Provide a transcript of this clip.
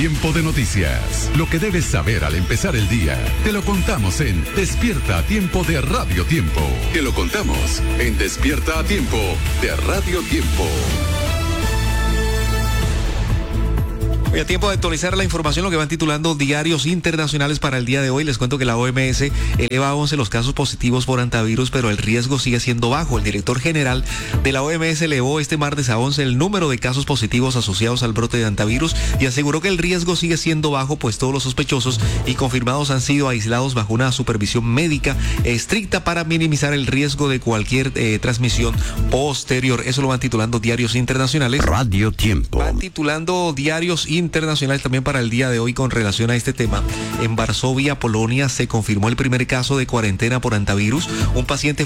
Tiempo de noticias. Lo que debes saber al empezar el día. Te lo contamos en Despierta a Tiempo de Radio Tiempo. Te lo contamos en Despierta a Tiempo de Radio Tiempo. Hoy a tiempo de actualizar la información, lo que van titulando diarios internacionales para el día de hoy. Les cuento que la OMS eleva a 11 los casos positivos por hantavirus, pero el riesgo sigue siendo bajo. El director general de la OMS elevó este martes a 11 el número de casos positivos asociados al brote de hantavirus y aseguró que el riesgo sigue siendo bajo, pues todos los sospechosos y confirmados han sido aislados bajo una supervisión médica estricta para minimizar el riesgo de cualquier transmisión posterior. Eso lo van titulando diarios internacionales. Radio Tiempo. Van titulando diarios internacionales también para el día de hoy con relación a este tema. En Varsovia, Polonia, se confirmó el primer caso de cuarentena por hantavirus. Un paciente